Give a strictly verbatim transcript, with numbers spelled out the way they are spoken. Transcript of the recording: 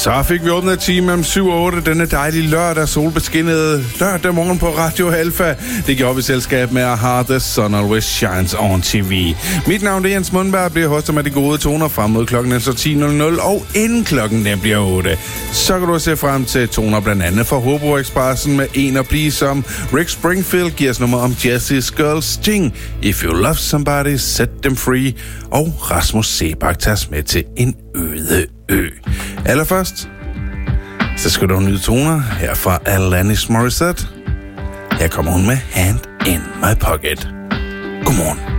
Så fik vi åbnet time om syv otte denne dejlige lørdag, solbeskinnede lørdag morgen på Radio Alfa. Det gjorde vi selskab med A-ha, The Sun Always Shines on T V. Mit navn er Jens Mundberg, bliver hostet med de gode toner frem mod klokken ti nul nul, og inden klokken den bliver otte. Så kan du se frem til toner blandt andet fra Hobo Expressen med en at blive som Rick Springfield giver os nummer om Jesse's Girl Sting, If You Love Somebody, Set Them Free, og Rasmus Sebak tages med til en øde ø. Allerførst, så skal du nyde toner her fra Alanis Morissette. Her kommer hun med Hand in My Pocket. Godmorgen.